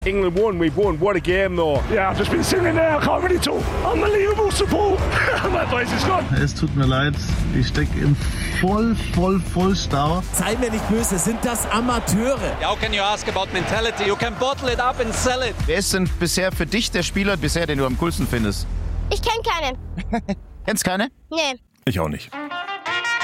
England won, we won. What a game though. Yeah, I've just been singing there, I can't really talk. Unbelievable support. My place is gone. Es tut mir leid, ich stecke im Vollstau. Sei mir nicht böse, sind das Amateure? How can you ask about mentality? You can bottle it up and sell it. Wer ist denn bisher für dich der Spieler, den du am coolsten findest? Ich kenne keinen. Kennst keine? Nee. Ich auch nicht.